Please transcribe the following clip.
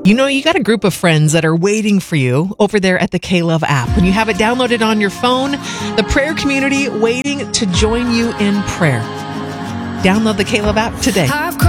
You know, you got a group of friends that are waiting for you over there at the K-Love app. When you have it downloaded on your phone, the prayer community waiting to join you in prayer. Download the K-Love app today.